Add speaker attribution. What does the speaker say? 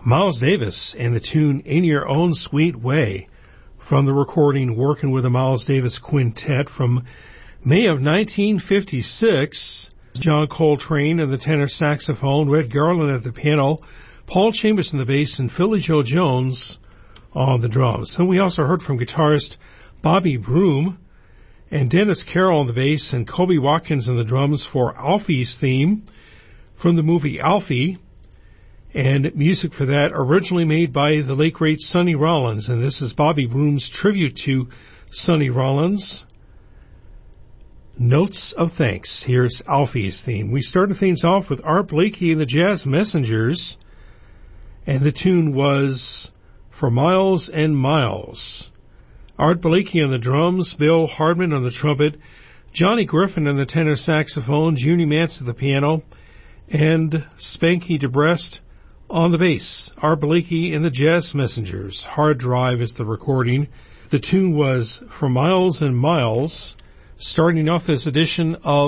Speaker 1: Miles Davis and the tune In Your Own Sweet Way from the recording Working with the Miles Davis Quintet from May of 1956. John Coltrane and the tenor saxophone, Red Garland at the piano, Paul Chambers on the bass, and Philly Joe Jones on the drums. And we also heard from guitarist Bobby Broom and Dennis Carroll on the bass and Kobe Watkins on the drums for Alfie's theme from the movie Alfie. And music for that originally made by the late great Sonny Rollins. And this is Bobby Broom's tribute to Sonny Rollins. Notes of Thanks. Here's Alfie's theme. We started things off with Art Blakey and the Jazz Messengers, and the tune was For Miles and Miles. Art Blakey on the drums, Bill Hardman on the trumpet, Johnny Griffin on the tenor saxophone, Junie Mance at the piano, and Spanky DeBrest on the bass. Art Blakey and the Jazz Messengers. Hard Drive is the recording. The tune was For Miles and Miles. Starting off this edition of